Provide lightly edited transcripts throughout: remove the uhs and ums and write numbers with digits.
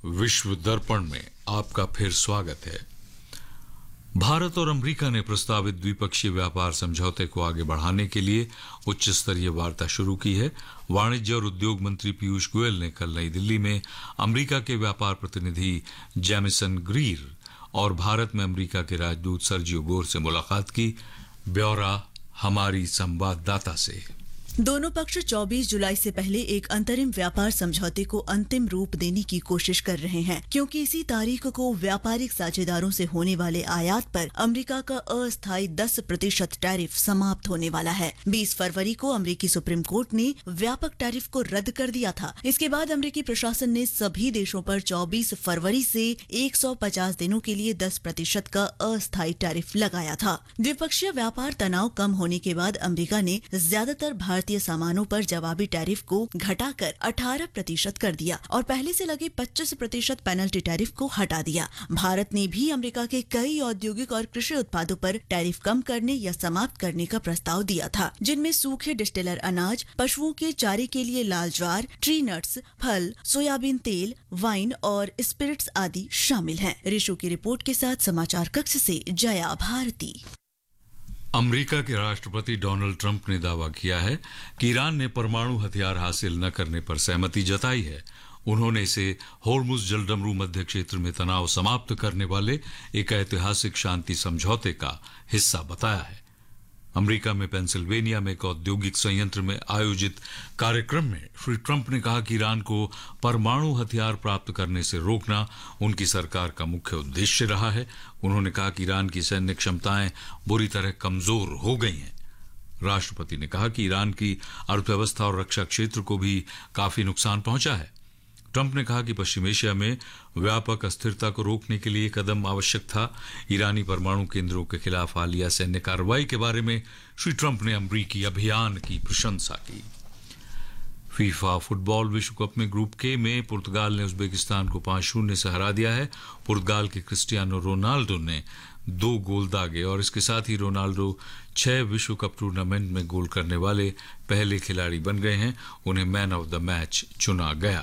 विश्व दर्पण में आपका फिर स्वागत है। भारत और अमेरिका ने प्रस्तावित द्विपक्षीय व्यापार समझौते को आगे बढ़ाने के लिए उच्च स्तरीय वार्ता शुरू की है। वाणिज्य और उद्योग मंत्री पीयूष गोयल ने कल नई दिल्ली में अमेरिका के व्यापार प्रतिनिधि जेमिसन ग्रीर और भारत में अमेरिका के राजदूत सर्जियो गोर से मुलाकात की। ब्यौरा हमारी संवाददाता से। दोनों पक्ष 24 जुलाई से पहले एक अंतरिम व्यापार समझौते को अंतिम रूप देने की कोशिश कर रहे हैं, क्योंकि इसी तारीख को व्यापारिक साझेदारों से होने वाले आयात पर अमेरिका का अस्थायी 10% टैरिफ समाप्त होने वाला है। 20 फरवरी को अमेरिकी सुप्रीम कोर्ट ने व्यापक टैरिफ को रद्द कर दिया था। इसके बाद अमेरिकी प्रशासन ने सभी देशों पर 24 फरवरी से 150 दिनों के लिए 10% का अस्थायी टैरिफ लगाया था। द्विपक्षीय व्यापार तनाव कम होने के बाद अमेरिका ने ज्यादातर भारतीय सामानों पर जवाबी टैरिफ को घटाकर 18% कर दिया और पहले से लगे 25% पेनल्टी टैरिफ को हटा दिया। भारत ने भी अमेरिका के कई औद्योगिक और कृषि उत्पादों पर टैरिफ कम करने या समाप्त करने का प्रस्ताव दिया था, जिनमें सूखे डिस्टिलर अनाज, पशुओं के चारे के लिए लाल ज्वार, ट्री नट्स, फल, सोयाबीन तेल, वाइन और स्पिरिट्स आदि शामिल हैं। ऋषु की रिपोर्ट के साथ समाचार कक्ष से जया भारती। अमेरिका के राष्ट्रपति डोनाल्ड ट्रंप ने दावा किया है कि ईरान ने परमाणु हथियार हासिल न करने पर सहमति जताई है। उन्होंने इसे होर्मुज जलडमरू मध्य क्षेत्र में तनाव समाप्त करने वाले एक ऐतिहासिक शांति समझौते का हिस्सा बताया है। अमेरिका में पेंसिल्वेनिया में एक औद्योगिक संयंत्र में आयोजित कार्यक्रम में श्री ट्रंप ने कहा कि ईरान को परमाणु हथियार प्राप्त करने से रोकना उनकी सरकार का मुख्य उद्देश्य रहा है। उन्होंने कहा कि ईरान की सैन्य क्षमताएं बुरी तरह कमजोर हो गई हैं। राष्ट्रपति ने कहा कि ईरान की अर्थव्यवस्था और रक्षा क्षेत्र को भी काफी नुकसान पहुंचा है। ट्रंप ने कहा कि पश्चिम एशिया में व्यापक अस्थिरता को रोकने के लिए कदम आवश्यक था। ईरानी परमाणु केंद्रों के खिलाफ हालिया सैन्य कार्रवाई के बारे में श्री ट्रंप ने अमेरिकी अभियान की प्रशंसा की। फीफा फुटबॉल विश्व कप में ग्रुप के में पुर्तगाल ने उज्बेकिस्तान को 5-0 से हरा दिया है। पुर्तगाल के क्रिस्टियानो रोनाल्डो ने 2 गोल दागे और इसके साथ ही रोनाल्डो 6 विश्व कप टूर्नामेंट में गोल करने वाले पहले खिलाड़ी बन गए हैं। उन्हें मैन ऑफ द मैच चुना गया।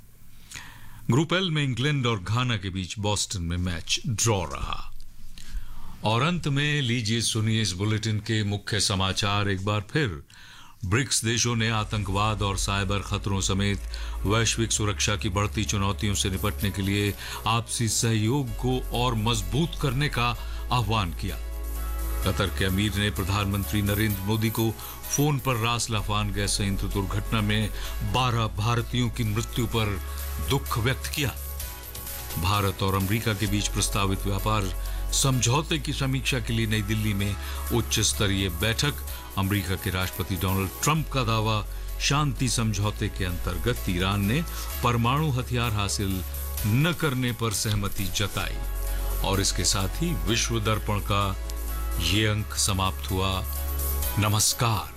ग्रुप एल में इंग्लैंड और घाना के बीच बॉस्टन में मैच ड्रॉ रहा। और अंत में लीजिए सुनिए इस बुलेटिन के मुख्य समाचार एक बार फिर। ब्रिक्स देशों ने आतंकवाद और साइबर खतरों समेत वैश्विक सुरक्षा की बढ़ती चुनौतियों से निपटने के लिए आपसी सहयोग को और मजबूत करने का आह्वान किया। कतर के अमीर ने प्रधानमंत्री नरेंद्र मोदी को फोन पर रास लाफान गैस संयंत्र दुर्घटना में 12 भारतीयों की मृत्यु पर दुख व्यक्त किया। भारत और अमेरिका के बीच प्रस्तावित व्यापार समझौते की समीक्षा के लिए नई दिल्ली में उच्च स्तरीय बैठक। अमेरिका के राष्ट्रपति डोनाल्ड ट्रंप का दावा, शांति समझौते के अंतर्गत ईरान ने परमाणु हथियार हासिल न करने पर सहमति जताई। और इसके साथ ही विश्व दर्पण का ये अंक समाप्त हुआ। नमस्कार।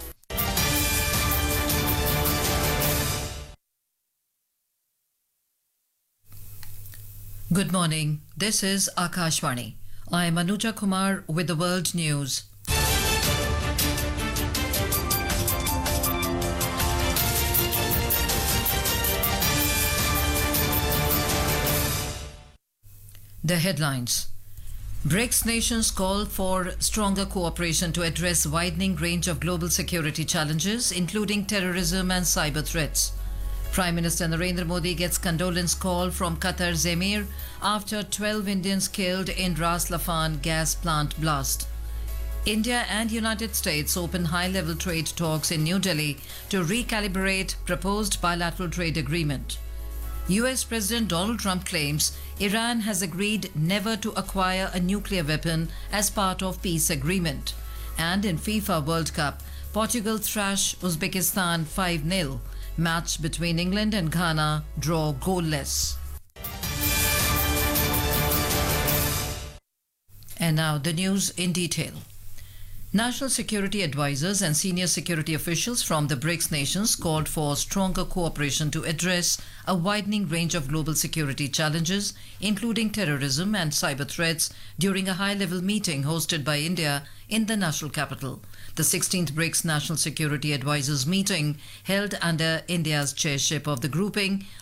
Good morning. This is Akashvani. I am Anuja Kumar with the world news. The headlines. BRICS nations call for stronger cooperation to address widening range of global security challenges, including terrorism and cyber threats. Prime Minister Narendra Modi gets condolence call from Qatar's Emir after 12 Indians killed in Ras Laffan gas plant blast. India and United States open high-level trade talks in New Delhi to recalibrate proposed bilateral trade agreement. US President Donald Trump claims Iran has agreed never to acquire a nuclear weapon as part of peace agreement. And in FIFA World Cup, Portugal thrash Uzbekistan 5-0. Match between England and Ghana draw goalless. And now the news in detail. National security advisors and senior security officials from the BRICS nations called for stronger cooperation to address a widening range of global security challenges, including terrorism and cyber threats, during a high-level meeting hosted by India in the national capital. The 16th BRICS National Security Advisors meeting, held under India's chairship of the grouping,